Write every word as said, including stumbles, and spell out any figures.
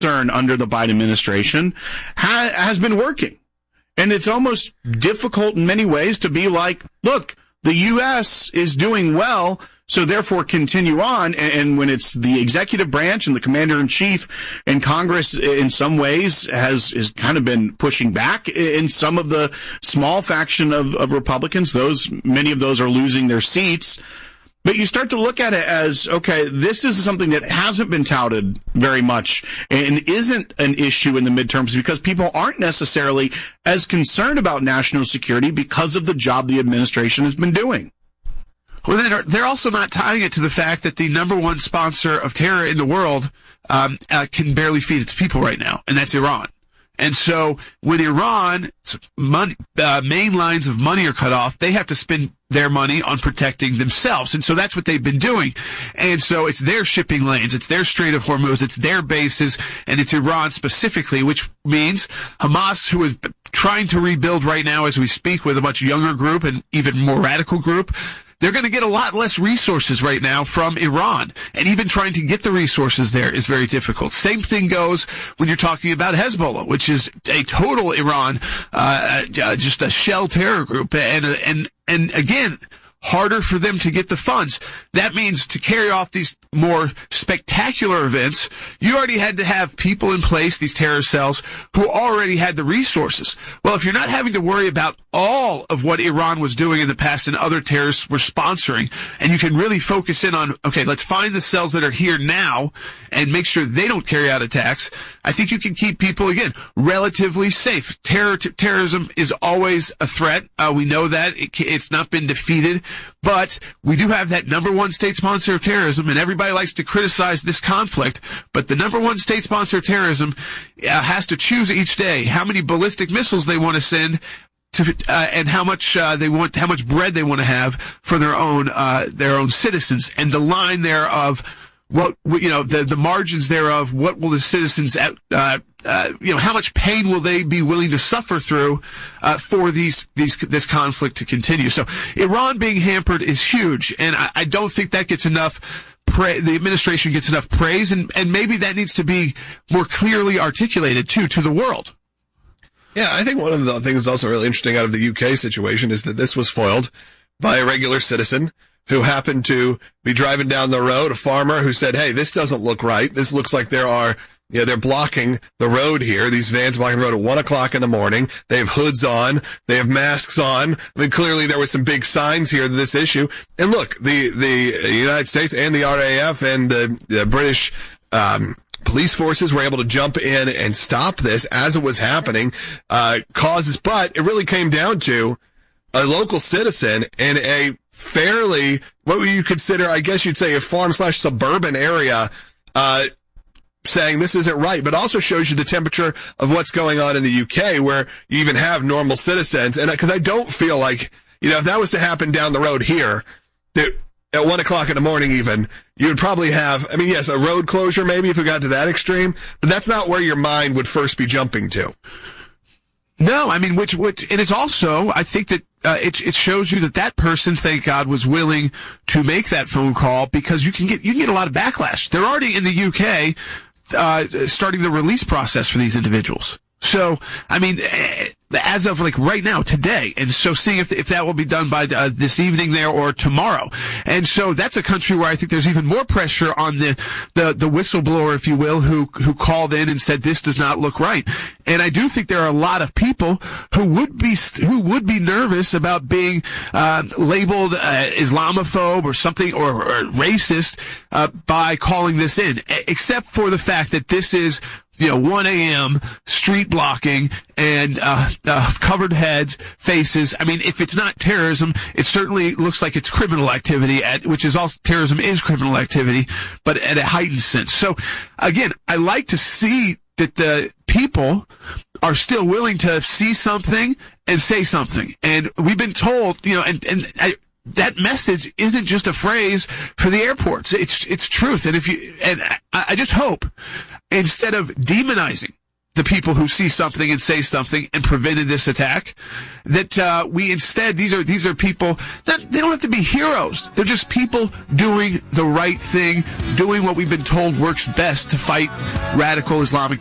under the Biden administration ha- has been working. And it's almost difficult in many ways to be like, look, the U S is doing well, so therefore continue on. And when it's the executive branch and the commander-in-chief and Congress in some ways has, has kind of been pushing back in some of the small faction of, of Republicans, those, many of those are losing their seats. But you start to look at it as, okay, this is something that hasn't been touted very much and isn't an issue in the midterms because people aren't necessarily as concerned about national security because of the job the administration has been doing. Well, they're, they're also not tying it to the fact that the number one sponsor of terror in the world um, uh, can barely feed its people right now, and that's Iran. And so when Iran's money, uh, main lines of money are cut off, they have to spend their money on protecting themselves. And so that's what they've been doing. And so it's their shipping lanes, it's their Strait of Hormuz, it's their bases, and it's Iran specifically, which means Hamas, who is trying to rebuild right now as we speak with a much younger group and even more radical group, they're going to get a lot less resources right now from Iran. And even trying to get the resources there is very difficult. Same thing goes when you're talking about Hezbollah, which is a total Iran, uh, uh just a shell terror group. And, and, and again, harder for them to get the funds. That means to carry off these more spectacular events, you already had to have people in place, these terror cells, who already had the resources. Well, if you're not having to worry about all of what Iran was doing in the past and other terrorists were sponsoring, and you can really focus in on, okay, let's find the cells that are here now and make sure they don't carry out attacks, I think you can keep people, again, relatively safe. Terror, t- terrorism is always a threat. Uh, we know that. It, it's not been defeated. But we do have that number one state sponsor of terrorism, and everybody likes to criticize this conflict. But the number one state sponsor of terrorism uh, has to choose each day how many ballistic missiles they want to send to, uh, and how much uh, they want, how much bread they want to have for their own uh, their own citizens, and the line there of what, you know, the the margins thereof. What will the citizens at, uh, uh, you know, how much pain will they be willing to suffer through uh, for these these this conflict to continue? So Iran being hampered is huge, and I, I don't think that gets enough. Pra- the administration gets enough praise, and and maybe that needs to be more clearly articulated too to the world. Yeah, I think one of the things that's also really interesting out of the U K situation is that this was foiled by a regular citizen who happened to be driving down the road, a farmer who said, hey, this doesn't look right. This looks like there are, you know, they're blocking the road here. These vans blocking the road at one o'clock in the morning. They have hoods on. They have masks on. I mean, clearly there were some big signs here to this issue. And look, the, the United States and the R A F and the, the British, um, police forces were able to jump in and stop this as it was happening, uh, causes, but it really came down to a local citizen in a fairly, what would you consider, I guess you'd say a farm slash suburban area, uh, saying this isn't right, but also shows you the temperature of what's going on in the U K, where you even have normal citizens. And because I don't feel like, you know, if that was to happen down the road here, that at one o'clock in the morning even, you would probably have, I mean, yes, a road closure maybe if it got to that extreme, but that's not where your mind would first be jumping to. No, I mean, which, which, and it's also, I think that, uh, it, it shows you that that person, thank God, was willing to make that phone call, because you can get, you can get a lot of backlash. They're already in the U K, uh, starting the release process for these individuals. So, I mean, as of like right now, today, and so seeing if if that will be done by uh, this evening there or tomorrow, and so that's a country where I think there's even more pressure on the the the whistleblower, if you will, who who called in and said this does not look right. And I do think there are a lot of people who would be who would be nervous about being uh, labeled uh, Islamophobe or something, or, or racist uh, by calling this in, except for the fact that this is, you know, one a.m. street blocking and uh, uh covered heads, faces. I mean, if it's not terrorism, it certainly looks like it's criminal activity, at, which is also, terrorism is criminal activity, but at a heightened sense. So, again, I like to see that the people are still willing to see something and say something. And we've been told, you know, and, and I, that message isn't just a phrase for the airports. It's, it's truth. And if you, and I, I just hope, instead of demonizing the people who see something and say something and prevented this attack. That uh, we instead, these are these are people that they don't have to be heroes. They're just people doing the right thing, doing what we've been told works best to fight radical Islamic